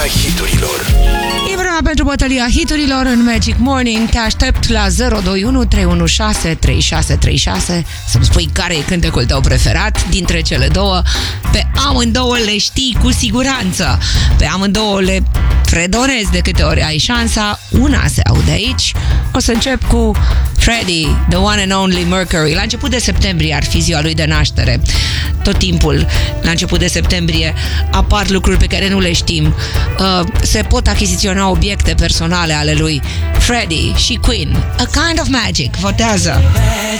hiturilor. E vremea pentru bătălia hiturilor în Magic Morning. Te aștept la 021 316 3636 să-mi spui care e cântecul tău preferat dintre cele două. Pe amândouă le știi cu siguranță. Pe amândouă le fredonezi de câte ori ai șansa. Una se aude aici. O să încep cu Freddie, the one and only Mercury. La început de septembrie ar fi ziua lui de naștere. Tot timpul, la început de septembrie, apar lucruri pe care nu le știm. Se pot achiziționa obiecte personale ale lui. Freddie și Queen, A Kind of Magic. Votează!